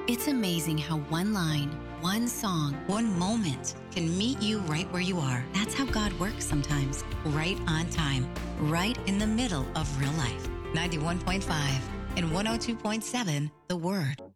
It's amazing how one line, one song, one moment can meet you right where you are. That's how God works sometimes. Right on time. Right in the middle of real life. 91.5 and 102.7 The Word.